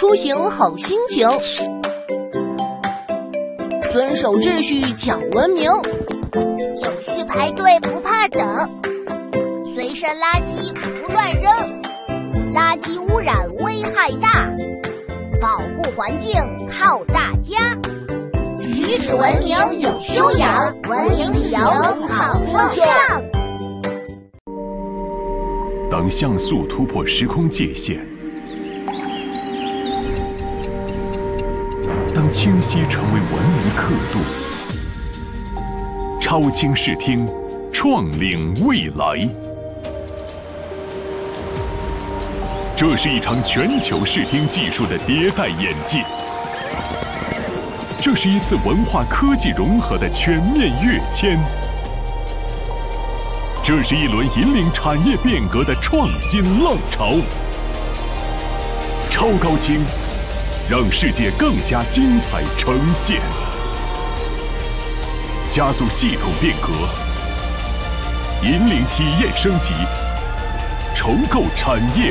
出行好心情。遵守秩序讲文明， 有序排队不怕等，随身垃圾不乱扔，垃圾污染危害大，保护环境靠大家。举止文明有修养，文明旅游好风尚。 当像素突破时空界限，当清晰成为文明刻度，超清视听，创领未来。这是一场全球视听技术的迭代演进，这是一次文化科技融合的全面跃迁，这是一轮引领产业变革的创新浪潮。超高清，让世界更加精彩呈现，加速系统变革，引领体验升级，重构产业